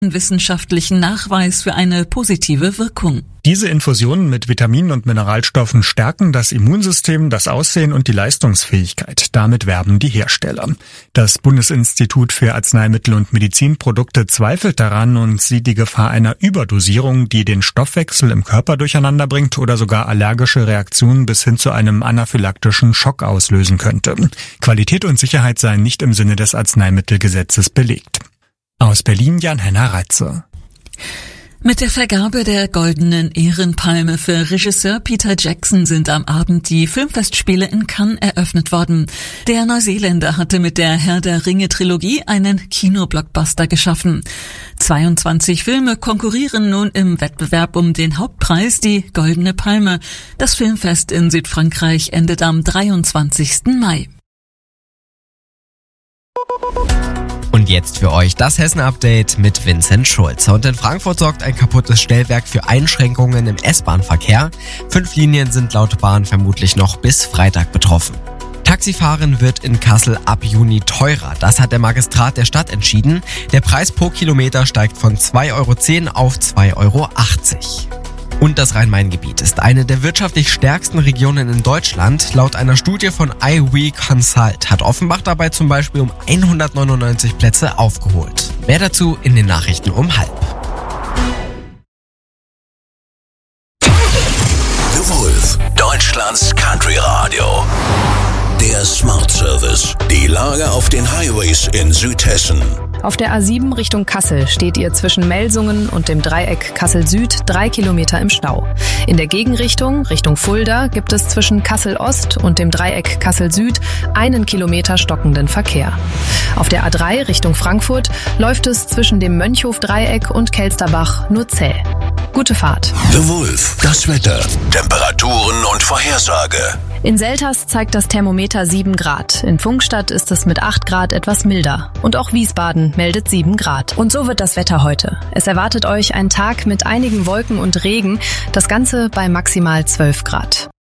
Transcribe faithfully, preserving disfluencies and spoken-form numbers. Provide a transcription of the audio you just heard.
wissenschaftlichen Nachweis für eine positive Wirkung. Diese Infusionen mit Vitaminen und Mineralstoffen stärken das Immunsystem, das Aussehen und die Leistungsfähigkeit. Damit werben die Hersteller. Das Bundesinstitut für Arzneimittel und Medizinprodukte zweifelt daran und sieht die Gefahr einer Überdosierung, die den Stoffwechsel im Körper durcheinander bringt oder sogar allergische Reaktionen bis hin zu einem anaphylaktischen Schock auslösen könnte. Qualität und Sicherheit seien nicht im Sinne des Arzneimittelgesetzes belegt. Aus Berlin Jan-Henner Reitze. Mit der Vergabe der Goldenen Ehrenpalme für Regisseur Peter Jackson sind am Abend die Filmfestspiele in Cannes eröffnet worden. Der Neuseeländer hatte mit der Herr der Ringe-Trilogie einen Kinoblockbuster geschaffen. zweiundzwanzig Filme konkurrieren nun im Wettbewerb um den Hauptpreis, die Goldene Palme. Das Filmfest in Südfrankreich endet am dreiundzwanzigsten Mai. Und jetzt für euch das Hessen-Update mit Vincent Schulze. Und in Frankfurt sorgt ein kaputtes Stellwerk für Einschränkungen im S-Bahn-Verkehr. Fünf Linien sind laut Bahn vermutlich noch bis Freitag betroffen. Taxifahren wird in Kassel ab Juni teurer. Das hat der Magistrat der Stadt entschieden. Der Preis pro Kilometer steigt von zwei Euro zehn auf zwei Euro achtzig. Und das Rhein-Main-Gebiet ist eine der wirtschaftlich stärksten Regionen in Deutschland. Laut einer Studie von I W E Consult hat Offenbach dabei zum Beispiel um hundertneunundneunzig Plätze aufgeholt. Mehr dazu in den Nachrichten um halb. The Wolf, Deutschlands Country Radio. Der Smart Service. Die Lage auf den Highways in Südhessen. Auf der A sieben Richtung Kassel steht ihr zwischen Melsungen und dem Dreieck Kassel-Süd drei Kilometer im Stau. In der Gegenrichtung, Richtung Fulda, gibt es zwischen Kassel-Ost und dem Dreieck Kassel-Süd einen Kilometer stockenden Verkehr. Auf der A drei Richtung Frankfurt läuft es zwischen dem Mönchhof-Dreieck und Kelsterbach nur zäh. Gute Fahrt. The Wolf, das Wetter, Temperaturen und Vorhersage. In Selters zeigt das Thermometer sieben Grad. In Pfungstadt ist es mit acht Grad etwas milder. Und auch Wiesbaden meldet sieben Grad. Und so wird das Wetter heute. Es erwartet euch ein Tag mit einigen Wolken und Regen. Das Ganze bei maximal zwölf Grad.